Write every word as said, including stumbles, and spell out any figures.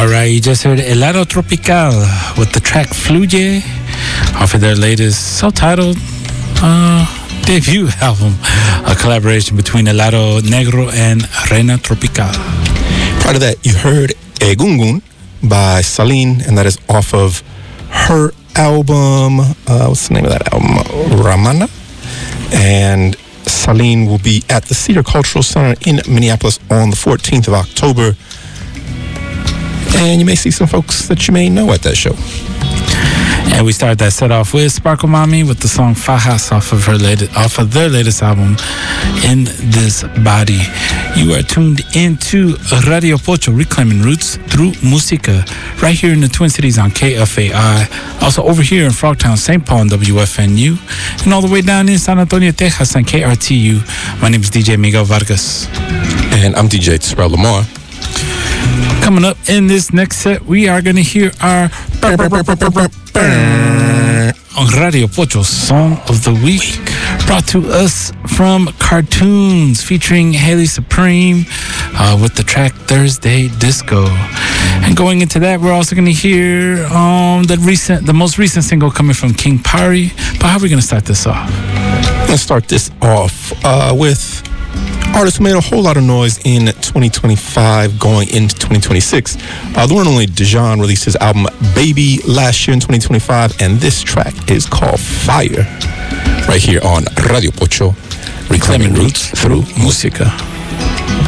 All right, you just heard Helado Tropical with the track Fluye off of their latest self-titled uh, debut album, a collaboration between Helado Negro and Reina Tropical. Prior to that, you heard Egungun by Celine, and that is off of her album, uh, what's the name of that album? Ramana. And Celine will be at the Cedar Cultural Center in Minneapolis on the fourteenth of October. And you may see some folks that you may know at that show. And we started that set off with Sparkle Mommy with the song Fajas off of her latest, off of their latest album, In This Body. You are tuned into Radio Pocho, reclaiming roots through música, right here in the Twin Cities on K F A I. Also over here in Frogtown, Saint Paul on W F N U, and all the way down in San Antonio, Texas on K R T U. My name is D J Miguel Vargas. And I'm D J Terrell Lamar. Coming up in this next set, we are going to hear our on Radio Pocho Song of the Week, brought to us from Cartoons, featuring Haley Supreme uh, with the track Thursday Disco. And going into that, we're also going to hear um, the recent, the most recent single coming from King Pari. But how are we going to start this off? Let's start this off uh, with artists who made a whole lot of noise in twenty twenty-five going into twenty twenty-six. Uh, the one and only Dijon released his album Baby last year in twenty twenty-five, and this track is called Fire, right here on Radio Pocho, reclaiming roots through música.